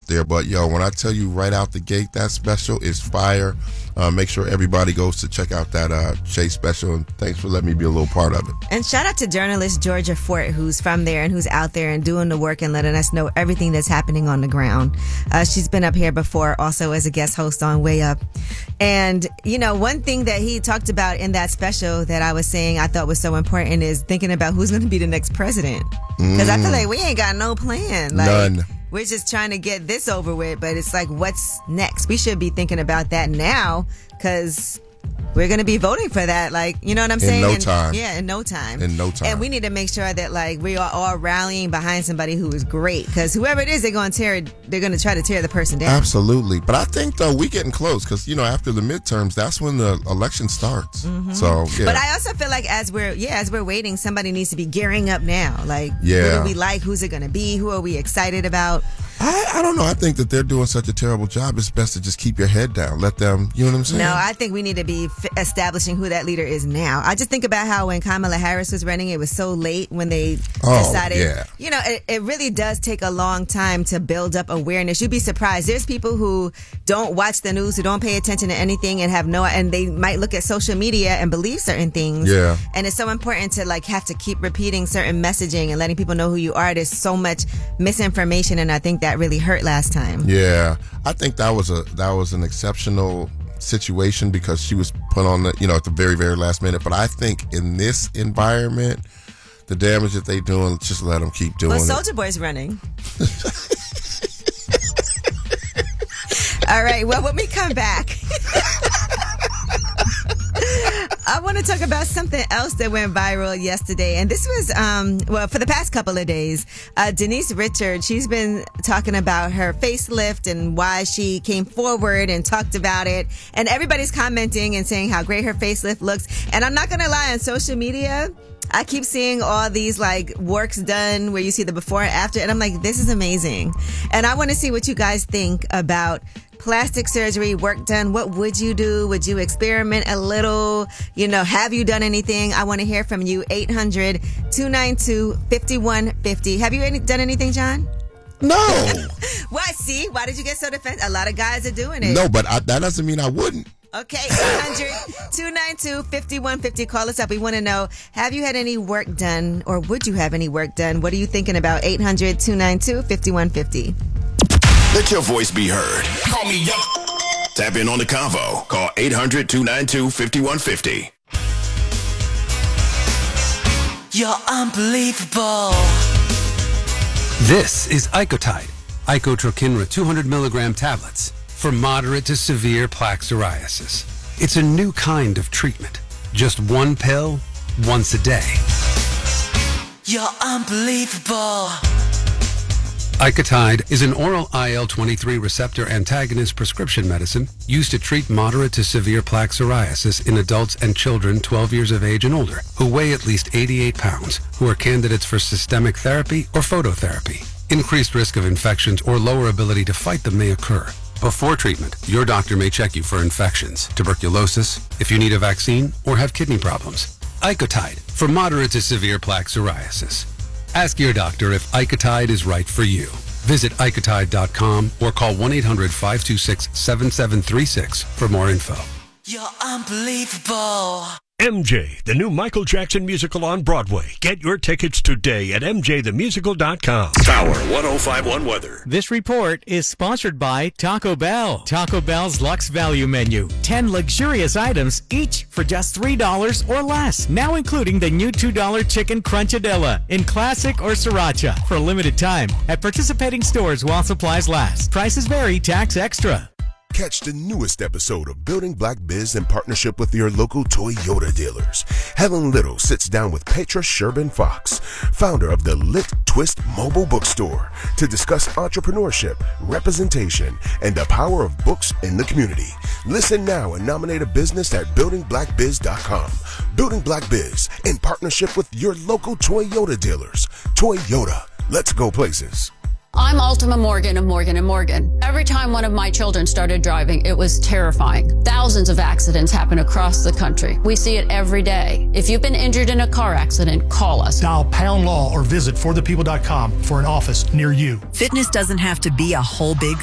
there. But, yo, when I tell you right out the gate, that special is fire. Make sure everybody goes to check out that Shay special, and thanks for letting me be a little part of it. And shout out to journalist Georgia Fort, who's from there and who's out there and doing the work and letting us know everything that's happening on the ground. She's been up here before also as a guest host on Way Up. And, you know, one thing that he talked about in that special that I was saying I thought was so important is thinking about who's going to be the next president. Because I feel like we ain't got no plan. Like, None. We're just trying to get this over with, but it's like, what's next? We should be thinking about that now because we're going to be voting for that. Like, you know what I'm saying? In no time. Yeah, in no time. In no time. And we need to make sure that, like, we are all rallying behind somebody who is great because whoever it is, they're going to try to tear the person down. Absolutely. But I think, though, we getting close because, you know, after the midterms, that's when the election starts. Mm-hmm. So, yeah. But I also feel like as we're waiting, somebody needs to be gearing up now. Like, yeah. Who do we like? Who's it going to be? Who are we excited about? I don't know. I think that they're doing such a terrible job. It's best to just keep your head down. Let them, you know what I'm saying? No, I think we need to be establishing who that leader is now. I just think about how when Kamala Harris was running, it was so late when they decided. Yeah. You know, it really does take a long time to build up awareness. You'd be surprised. There's people who don't watch the news, who don't pay attention to anything and they might look at social media and believe certain things. Yeah. And it's so important to have to keep repeating certain messaging and letting people know who you are. There's so much misinformation, and I think that really hurt last time. Yeah, I think that was an exceptional situation because she was put on at the very, very last minute. But I think in this environment, the damage that they doing, just let them keep doing it. Well, Soulja Boy's running. All right. Well, when we come back, I want to talk about something else that went viral yesterday. And this was, for the past couple of days, Denise Richards, she's been talking about her facelift and why she came forward and talked about it. And everybody's commenting and saying how great her facelift looks. And I'm not going to lie, on social media, I keep seeing all these works done where you see the before and after. And I'm like, this is amazing. And I want to see what you guys think about plastic surgery, work done. What would you do? Would you experiment a little? Have you done anything? I want to hear from you. 800-292-5150. Have you done anything, John? No. Why? See? Why did you get so defensive? A lot of guys are doing it. No, but that doesn't mean I wouldn't. Okay, 800-292-5150. Call us up. We want to know, have you had any work done or would you have any work done? What are you thinking about? 800-292-5150. Let your voice be heard. Call me up. Tap in on the convo. Call 800-292-5150. You're unbelievable. This is Icotide, Icotrokinra 200 milligram tablets for moderate to severe plaque psoriasis. It's a new kind of treatment. Just one pill, once a day. You're unbelievable. Icotide is an oral IL-23 receptor antagonist prescription medicine used to treat moderate to severe plaque psoriasis in adults and children 12 years of age and older who weigh at least 88 pounds, who are candidates for systemic therapy or phototherapy. Increased risk of infections or lower ability to fight them may occur. Before treatment, your doctor may check you for infections, tuberculosis, if you need a vaccine, or have kidney problems. Icotide for moderate to severe plaque psoriasis. Ask your doctor if Icotide is right for you. Visit Icotide.com or call 1-800-526-7736 for more info. You're unbelievable. MJ, the new Michael Jackson musical on Broadway. Get your tickets today at mjthemusical.com. Power 105.1 weather. This report is sponsored by Taco Bell. Taco Bell's Luxe Value Menu. 10 luxurious items, each for just $3 or less. Now including the new $2 Chicken Crunchadilla in Classic or Sriracha for a limited time at participating stores while supplies last. Prices vary, tax extra. Catch the newest episode of Building Black Biz in partnership with your local Toyota dealers. Helen Little sits down with Petra Sherbin-Fox, founder of the Lit Twist mobile bookstore, to discuss entrepreneurship, representation, and the power of books in the community. Listen now and nominate a business at buildingblackbiz.com. Building Black Biz in partnership with your local Toyota dealers. Toyota, let's go places. I'm Ultima Morgan of Morgan & Morgan. Every time one of my children started driving, it was terrifying. Thousands of accidents happen across the country. We see it every day. If you've been injured in a car accident, call us. Dial #law or visit forthepeople.com for an office near you. Fitness doesn't have to be a whole big